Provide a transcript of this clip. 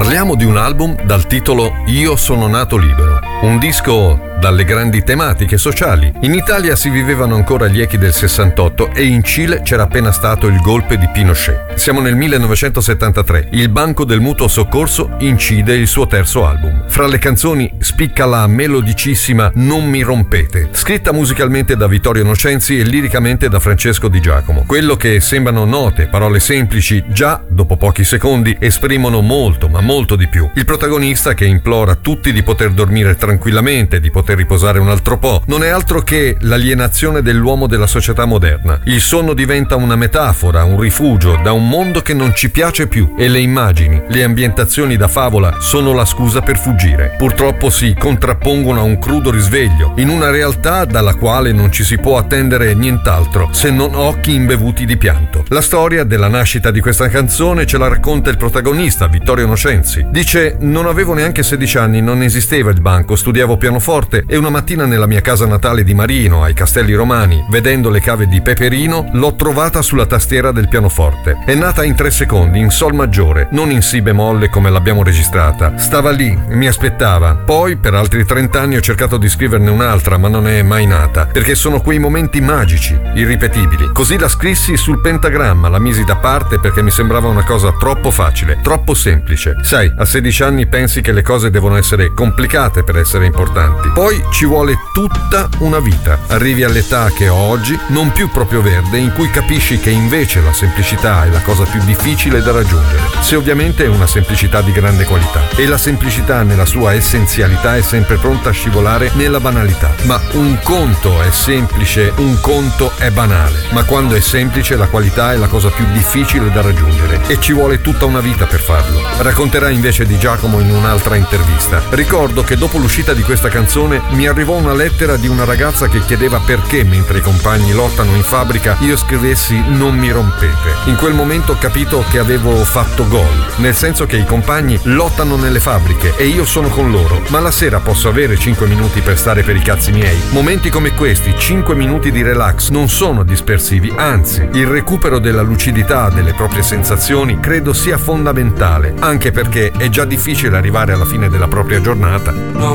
Parliamo di un album dal titolo Io sono nato libero, un disco dalle grandi tematiche sociali. In Italia si vivevano ancora gli echi del 68 e in Cile c'era appena stato il golpe di Pinochet. Siamo nel 1973, il Banco del Mutuo Soccorso incide il suo terzo album. Fra le canzoni spicca la melodicissima Non mi rompete, scritta musicalmente da Vittorio Nocenzi e liricamente da Francesco Di Giacomo. Quello che sembrano note, parole semplici, già dopo pochi secondi esprimono molto, ma molto di più. Il protagonista, che implora tutti di poter dormire tranquillamente, di poter riposare un altro po', non è altro che l'alienazione dell'uomo della società moderna. Il sonno diventa una metafora, un rifugio da un mondo che non ci piace più, e le immagini, le ambientazioni da favola sono la scusa per fuggire. Purtroppo si contrappongono a un crudo risveglio, in una realtà dalla quale non ci si può attendere nient'altro se non occhi imbevuti di pianto. La storia della nascita di questa canzone ce la racconta il protagonista, Vittorio Nocenzi. Dice: non avevo neanche 16 anni, non esisteva il banco, studiavo pianoforte e una mattina nella mia casa natale di Marino, ai Castelli Romani, vedendo le cave di Peperino, l'ho trovata sulla tastiera del pianoforte. È nata in 3 secondi, in sol maggiore, non in si bemolle come l'abbiamo registrata. Stava lì, mi aspettava. Poi, per altri 30 anni ho cercato di scriverne un'altra, ma non è mai nata, perché sono quei momenti magici, irripetibili. Così la scrissi sul pentagramma, la misi da parte perché mi sembrava una cosa troppo facile, troppo semplice. Sai, a 16 anni pensi che le cose devono essere complicate per essere importanti. Poi ci vuole tutta una vita. Arrivi all'età che ho oggi, non più proprio verde, in cui capisci che invece la semplicità è la cosa più difficile da raggiungere, se ovviamente è una semplicità di grande qualità. E la semplicità nella sua essenzialità è sempre pronta a scivolare nella banalità. Ma un conto è semplice, un conto è banale. Ma quando è semplice la qualità è la cosa più difficile da raggiungere e ci vuole tutta una vita per farlo. Racconterà invece Di Giacomo in un'altra intervista. Ricordo che dopo l'uscita di questa canzone mi arrivò una lettera di una ragazza che chiedeva perché, mentre i compagni lottano in fabbrica, io scrivessi Non mi rompete. In quel momento ho capito che avevo fatto gol, nel senso che i compagni lottano nelle fabbriche e io sono con loro, ma la sera posso avere 5 minuti per stare per i cazzi miei. Momenti come questi, 5 minuti di relax, non sono dispersivi, anzi, il recupero della lucidità delle proprie sensazioni credo sia fondamentale, anche perché è già difficile arrivare alla fine della propria giornata.